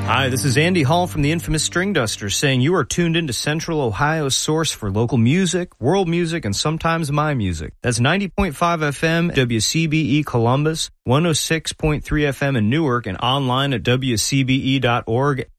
Hi, this is Andy Hall from the infamous String Dusters saying you are tuned into Central Ohio's source for local music, world music, and sometimes my music. That's 90.5 FM, WCBE Columbus, 106.3 FM in Newark, and online at WCBE.org